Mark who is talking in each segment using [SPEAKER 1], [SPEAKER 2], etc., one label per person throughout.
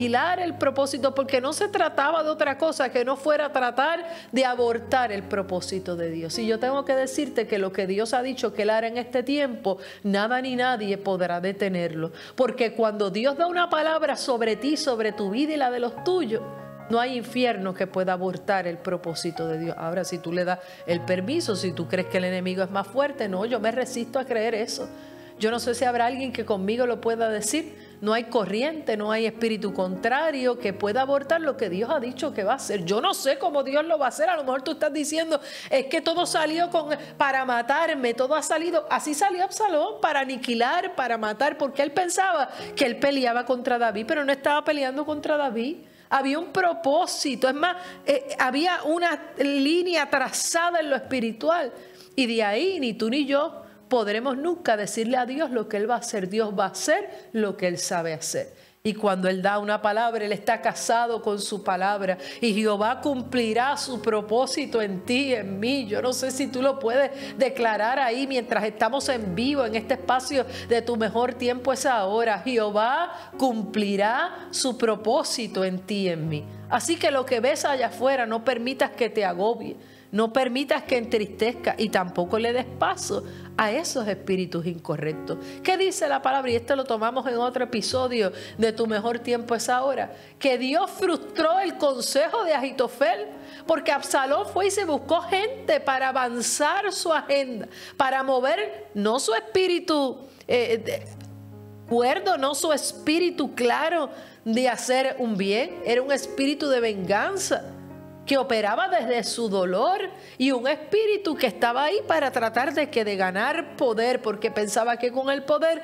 [SPEAKER 1] aniquilar el propósito, porque no se trataba de otra cosa que no fuera a tratar de abortar el propósito de Dios. Y yo tengo que decirte que lo que Dios ha dicho que Él hará en este tiempo, nada ni nadie podrá detenerlo. Porque cuando Dios da una palabra sobre ti, sobre tu vida y la de los tuyos, no hay infierno que pueda abortar el propósito de Dios. Ahora, si tú le das el permiso, si tú crees que el enemigo es más fuerte, no, yo me resisto a creer eso. Yo no sé si habrá alguien que conmigo lo pueda decir. No hay corriente, no hay espíritu contrario que pueda abortar lo que Dios ha dicho que va a hacer. Yo no sé cómo Dios lo va a hacer. A lo mejor tú estás diciendo, es que todo salió para matarme, todo ha salido. Así salió Absalón, para aniquilar, para matar, porque él pensaba que él peleaba contra David, pero no estaba peleando contra David. Había un propósito, es más, había una línea trazada en lo espiritual. Y de ahí ni tú ni yo podremos nunca decirle a Dios lo que Él va a hacer. Dios va a hacer lo que Él sabe hacer. Y cuando Él da una palabra, Él está casado con su palabra. Y Jehová cumplirá su propósito en ti, en mí. Yo no sé si tú lo puedes declarar ahí mientras estamos en vivo en este espacio de Tu Mejor Tiempo es Ahora. Jehová cumplirá su propósito en ti, en mí. Así que lo que ves allá afuera, no permitas que te agobie. No permitas que entristezca y tampoco le des paso a esos espíritus incorrectos. ¿Qué dice la palabra? Y esto lo tomamos en otro episodio de Tu Mejor Tiempo es Ahora. Que Dios frustró el consejo de Ahitofel, porque Absalón fue y se buscó gente para avanzar su agenda, para mover no su espíritu cuerdo, no su espíritu claro de hacer un bien. Era un espíritu de venganza que operaba desde su dolor, y un espíritu que estaba ahí para tratar de ganar poder, porque pensaba que con el poder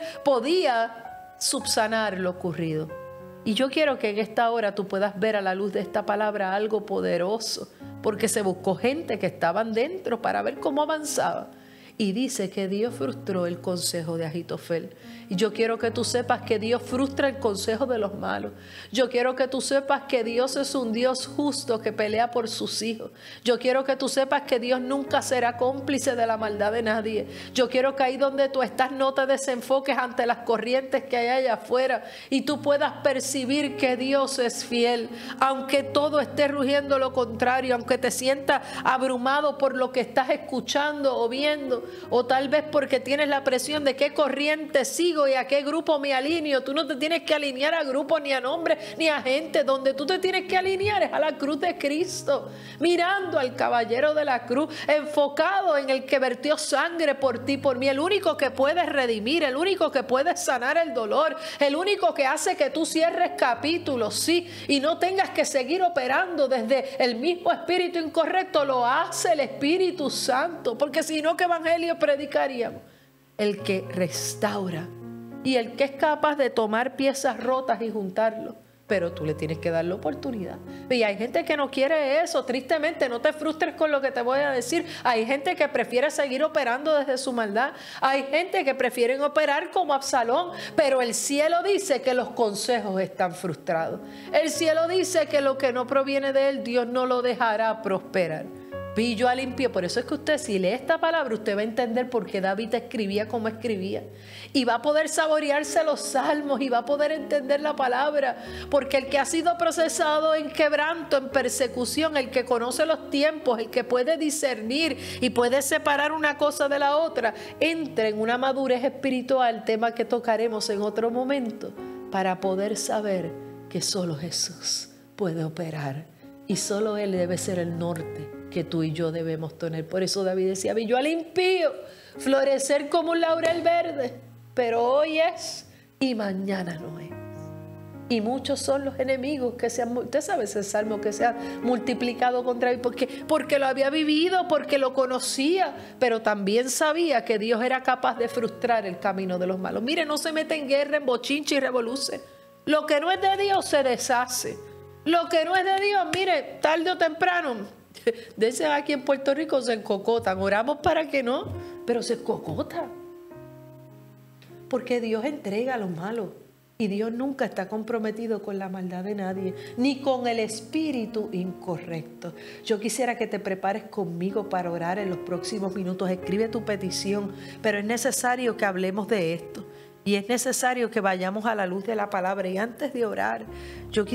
[SPEAKER 1] podía subsanar lo ocurrido. Y yo quiero que en esta hora tú puedas ver a la luz de esta palabra algo poderoso, porque se buscó gente que estaban dentro para ver cómo avanzaba. Y dice que Dios frustró el consejo de Ahitofel. Y yo quiero que tú sepas que Dios frustra el consejo de los malos. Yo quiero que tú sepas que Dios es un Dios justo que pelea por sus hijos. Yo quiero que tú sepas que Dios nunca será cómplice de la maldad de nadie. Yo quiero que ahí donde tú estás no te desenfoques ante las corrientes que hay allá afuera y tú puedas percibir que Dios es fiel. Aunque todo esté rugiendo lo contrario, aunque te sientas abrumado por lo que estás escuchando o viendo, o tal vez porque tienes la presión de qué corriente sigo y a qué grupo me alineo. Tú no te tienes que alinear a grupos, ni a nombres, ni a gente. Donde tú te tienes que alinear es a la cruz de Cristo, mirando al caballero de la cruz, enfocado en el que vertió sangre por ti, por mí, el único que puede redimir, el único que puede sanar el dolor, el único que hace que tú cierres capítulos, sí, y no tengas que seguir operando desde el mismo espíritu incorrecto. Lo hace el Espíritu Santo, porque si no, ¿qué evangelio predicaríamos? El que restaura y el que es capaz de tomar piezas rotas y juntarlo. Pero tú le tienes que dar la oportunidad. Y hay gente que no quiere eso. Tristemente, no te frustres con lo que te voy a decir. Hay gente que prefiere seguir operando desde su maldad. Hay gente que prefiere operar como Absalón. Pero el cielo dice que los consejos están frustrados. El cielo dice que lo que no proviene de él, Dios no lo dejará prosperar. Pillo al impío. Por eso es que usted, si lee esta palabra, usted va a entender por qué David escribía como escribía. Y va a poder saborearse los salmos y va a poder entender la palabra. Porque el que ha sido procesado en quebranto, en persecución, el que conoce los tiempos, el que puede discernir y puede separar una cosa de la otra, entra en una madurez espiritual, tema que tocaremos en otro momento, para poder saber que solo Jesús puede operar. Y solo Él debe ser el norte que tú y yo debemos tener. Por eso David decía, vi yo al impío florecer como un laurel verde, pero hoy es y mañana no es. Y muchos son los enemigos que se han, usted sabe ese salmo, que se han multiplicado contra él, porque lo había vivido, porque lo conocía, pero también sabía que Dios era capaz de frustrar el camino de los malos. Mire, no se mete en guerra, en bochinche y revoluce. Lo que no es de Dios se deshace. Lo que no es de Dios, mire, tarde o temprano, dicen aquí en Puerto Rico, se encocotan. Oramos para que no, pero se encocotan. Porque Dios entrega a los malos. Y Dios nunca está comprometido con la maldad de nadie, ni con el espíritu incorrecto. Yo quisiera que te prepares conmigo para orar en los próximos minutos. Escribe tu petición, pero es necesario que hablemos de esto. Y es necesario que vayamos a la luz de la palabra. Y antes de orar, yo quisiera